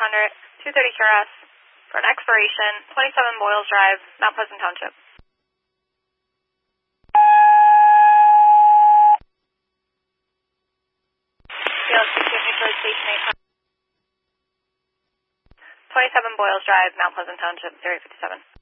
230 QRS for an expiration, 27 Boyles Drive, Mount Pleasant Township. Station 8. 27 Boyles Drive, Mount Pleasant Township, 057.